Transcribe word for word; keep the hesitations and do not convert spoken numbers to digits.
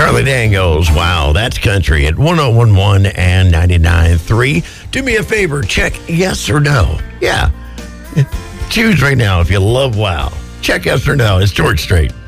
Charlie Daniels, wow, that's country at one oh one point one and ninety-nine point three. Do me a favor, check yes or no. Yeah. Choose right now if you love wow. Check yes or no. It's George Strait.